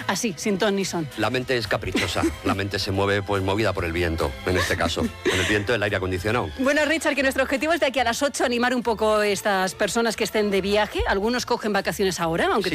Así, sin ton ni son. La mente es caprichosa, la mente se mueve pues movida por el viento, en este caso, en el viento del aire acondicionado. Bueno, Richard, que nuestro objetivo es de aquí a las 8 animar un poco a estas personas que estén de viaje. Algunos cogen vacaciones ahora, aunque